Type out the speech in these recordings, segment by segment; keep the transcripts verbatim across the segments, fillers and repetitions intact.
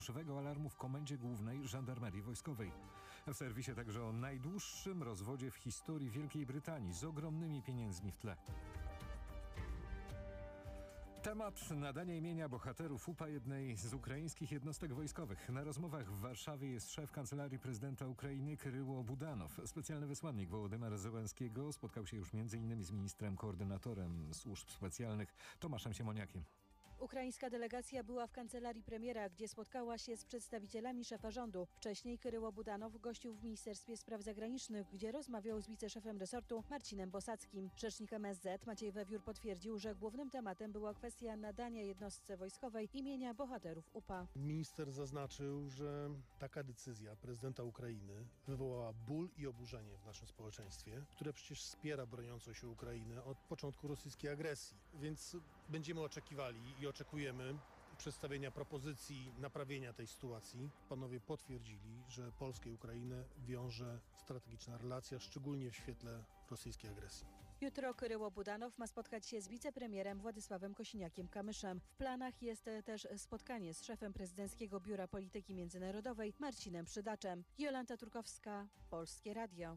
fałszywego alarmu w Komendzie Głównej Żandarmerii Wojskowej. W serwisie także o najdłuższym rozwodzie w historii Wielkiej Brytanii z ogromnymi pieniędzmi w tle. Temat nadania imienia bohaterów U P A jednej z ukraińskich jednostek wojskowych. Na rozmowach w Warszawie jest szef Kancelarii Prezydenta Ukrainy Kryło Budanow. Specjalny wysłannik Wołodymyra Zełenskiego spotkał się już między innymi z ministrem koordynatorem służb specjalnych Tomaszem Siemoniakiem. Ukraińska delegacja była w kancelarii premiera, gdzie spotkała się z przedstawicielami szefa rządu. Wcześniej Kryło Budanow gościł w Ministerstwie Spraw Zagranicznych, gdzie rozmawiał z wiceszefem resortu Marcinem Bosackim. Rzecznik M S Z Maciej Wewiór potwierdził, że głównym tematem była kwestia nadania jednostce wojskowej imienia bohaterów U P A. Minister zaznaczył, że taka decyzja prezydenta Ukrainy wywołała ból i oburzenie w naszym społeczeństwie, które przecież wspiera broniącą się Ukrainę od początku rosyjskiej agresji. Więc będziemy oczekiwali i oczekujemy przedstawienia propozycji naprawienia tej sytuacji. Panowie potwierdzili, że Polskę i Ukrainę wiąże strategiczna relacja, szczególnie w świetle rosyjskiej agresji. Jutro Kryło Budanow ma spotkać się z wicepremierem Władysławem Kosiniakiem-Kamyszem. W planach jest też spotkanie z szefem Prezydenckiego Biura Polityki Międzynarodowej Marcinem Przydaczem. Jolanta Turkowska, Polskie Radio.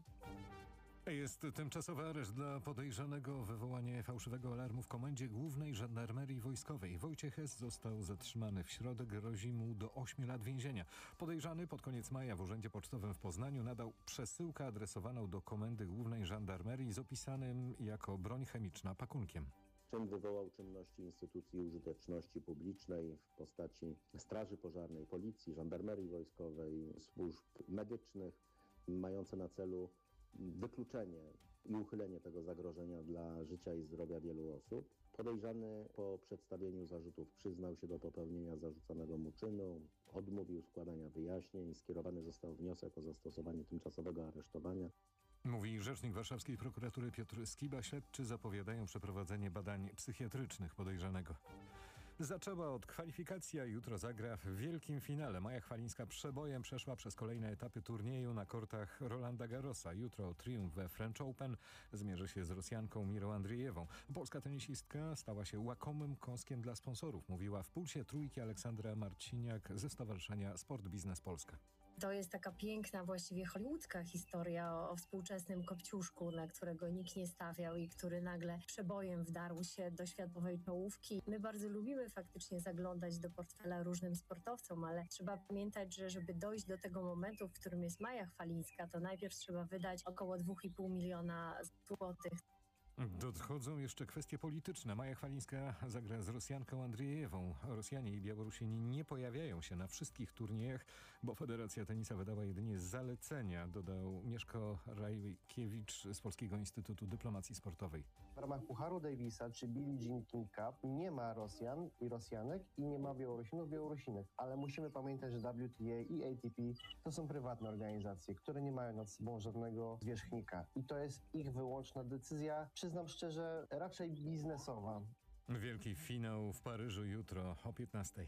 Jest tymczasowy areszt dla podejrzanego o wywołanie fałszywego alarmu w Komendzie Głównej Żandarmerii Wojskowej. Wojciech S. został zatrzymany w środę, grozi mu do ośmiu lat więzienia. Podejrzany pod koniec maja w Urzędzie Pocztowym w Poznaniu nadał przesyłkę adresowaną do Komendy Głównej Żandarmerii z opisanym jako broń chemiczna pakunkiem. Czyn wywołał czynności instytucji użyteczności publicznej w postaci Straży Pożarnej, Policji, Żandarmerii Wojskowej, służb medycznych, mające na celu wykluczenie i uchylenie tego zagrożenia dla życia i zdrowia wielu osób. Podejrzany po przedstawieniu zarzutów przyznał się do popełnienia zarzucanego mu czynu, odmówił składania wyjaśnień, skierowany został wniosek o zastosowanie tymczasowego aresztowania. Mówi rzecznik warszawskiej prokuratury Piotr Skiba. Śledczy zapowiadają przeprowadzenie badań psychiatrycznych podejrzanego. Zaczęła od kwalifikacji, a jutro zagra w wielkim finale. Maja Chwalińska przebojem przeszła przez kolejne etapy turnieju na kortach Rolanda Garrosa. Jutro triumf we French Open zmierzy się z Rosjanką Mirą Andrzejewą. Polska tenisistka stała się łakomym kąskiem dla sponsorów, mówiła w Pulsie Trójki Aleksandra Marciniak ze Stowarzyszenia Sport Biznes Polska. To jest taka piękna, właściwie hollywoodzka historia o, o współczesnym kopciuszku, na którego nikt nie stawiał i który nagle przebojem wdarł się do światowej czołówki. My bardzo lubimy faktycznie zaglądać do portfela różnym sportowcom, ale trzeba pamiętać, że żeby dojść do tego momentu, w którym jest Maja Chwalińska, to najpierw trzeba wydać około dwa i pół miliona złotych. Dochodzą jeszcze kwestie polityczne. Maja Chwalińska zagra z Rosjanką Andrzejewą. Rosjanie i Białorusini nie pojawiają się na wszystkich turniejach, bo Federacja Tenisa wydała jedynie zalecenia, dodał Mieszko Rajkiewicz z Polskiego Instytutu Dyplomacji Sportowej. W ramach Pucharu Davisa czy Billie Jean King Cup nie ma Rosjan i Rosjanek i nie ma Białorusinów, Białorusinek. Ale musimy pamiętać, że W T A i A T P to są prywatne organizacje, które nie mają nad sobą żadnego zwierzchnika. I to jest ich wyłączna decyzja. Przyznam szczerze, raczej biznesowa. Wielki finał w Paryżu jutro o piętnastej.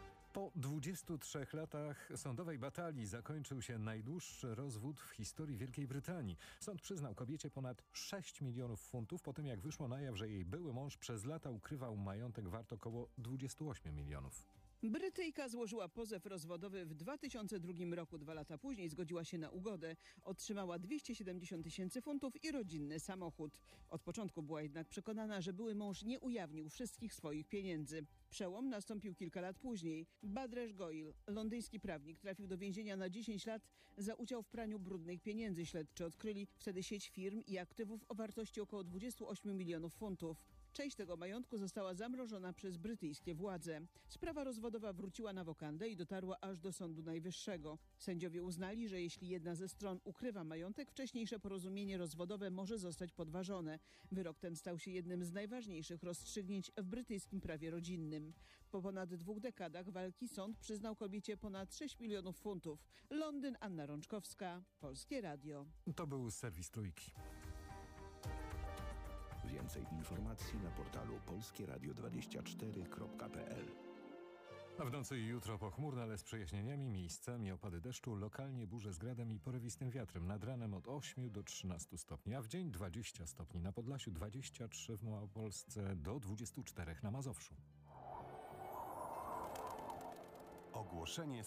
Po dwudziestu trzech latach sądowej batalii zakończył się najdłuższy rozwód w historii Wielkiej Brytanii. Sąd przyznał kobiecie ponad sześć milionów funtów po tym, jak wyszło na jaw, że jej były mąż przez lata ukrywał majątek wart około dwudziestu ośmiu milionów. Brytyjka złożyła pozew rozwodowy w dwa tysiące drugim roku. Dwa lata później zgodziła się na ugodę. Otrzymała dwieście siedemdziesiąt tysięcy funtów i rodzinny samochód. Od początku była jednak przekonana, że były mąż nie ujawnił wszystkich swoich pieniędzy. Przełom nastąpił kilka lat później. Badresh Goyal, londyński prawnik, trafił do więzienia na dziesięć lat za udział w praniu brudnych pieniędzy. Śledczy odkryli wtedy sieć firm i aktywów o wartości około dwudziestu ośmiu milionów funtów. Część tego majątku została zamrożona przez brytyjskie władze. Sprawa rozwodowa wróciła na wokandę i dotarła aż do Sądu Najwyższego. Sędziowie uznali, że jeśli jedna ze stron ukrywa majątek, wcześniejsze porozumienie rozwodowe może zostać podważone. Wyrok ten stał się jednym z najważniejszych rozstrzygnięć w brytyjskim prawie rodzinnym. Po ponad dwóch dekadach walki sąd przyznał kobiecie ponad sześć milionów funtów. Londyn, Anna Rączkowska, Polskie Radio. To był serwis Trójki. Więcej informacji na portalu polskie radio dwadzieścia cztery kropka p l. A w nocy i jutro pochmurno, ale z przejaśnieniami, miejscami opady deszczu, lokalnie burze z gradem i porywistym wiatrem. Nad ranem od ośmiu do trzynastu stopni, a w dzień dwadzieścia stopni na Podlasiu, dwadzieścia trzy w Małopolsce do dwudziestu czterech na Mazowszu. Ogłoszenie